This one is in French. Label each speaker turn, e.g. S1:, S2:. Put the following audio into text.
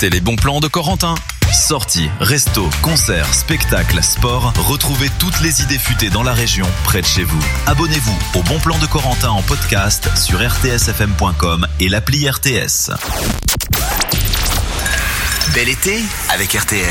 S1: écoutez les bons plans de Corentin. Sorties, restos, concerts, spectacles, sports, retrouvez toutes les idées futées dans la région, près de chez vous. Abonnez-vous au Bon Plan de Corentin en podcast sur rtsfm.com et l'appli RTS.
S2: Bel été avec RTL.